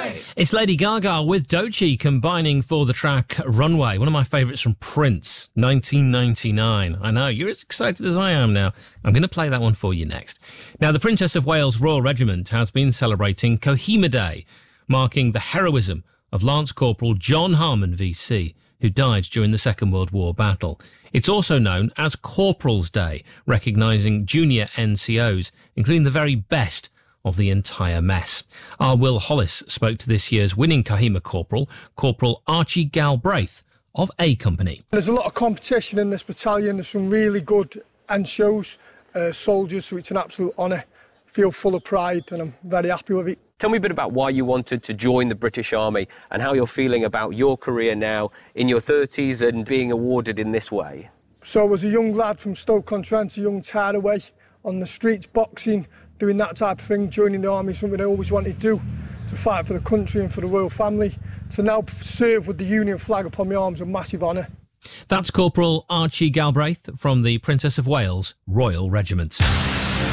Runway. It's Lady Gaga with Doechii combining for the track Runway, one of my favourites from Prince, 1999. I know, you're as excited as I am now. I'm going to play that one for you next. Now, the Princess of Wales Royal Regiment has been celebrating Kohima Day, marking the heroism of Lance Corporal John Harmon VC, who died during the Second World War battle. It's also known as Corporal's Day, recognising junior NCOs, including the very best of the entire mess. Our Will Hollis spoke to this year's winning Kohima Corporal, Corporal Archie Galbraith of A Company. There's a lot of competition in this battalion. There's some really good NCOs, soldiers, so it's an absolute honour. Feel full of pride and I'm very happy with it. Tell me a bit about why you wanted to join the British Army and how you're feeling about your career now in your 30s and being awarded in this way. So I was a young lad from Stoke-on-Trent, a young tearaway on the streets, boxing, doing that type of thing. Joining the army is something I always wanted to do, to fight for the country and for the royal family. To now serve with the Union flag upon my arms, a massive honour. That's Corporal Archie Galbraith from the Princess of Wales Royal Regiment.